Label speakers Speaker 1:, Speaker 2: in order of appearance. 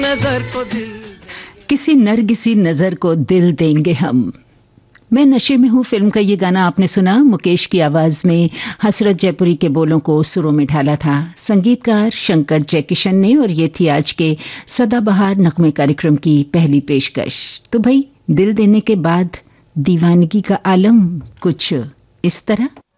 Speaker 1: नजर को दिल,
Speaker 2: किसी नरगिसी नजर को दिल देंगे हम। मैं नशे में हूं फिल्म का ये गाना आपने सुना। मुकेश की आवाज में हसरत जयपुरी के बोलों को सुरों में ढाला था संगीतकार शंकर जयकिशन ने, और ये थी आज के सदाबहार नगमे कार्यक्रम की पहली पेशकश। तो भाई, दिल देने के बाद दीवानगी का आलम कुछ इस तरह।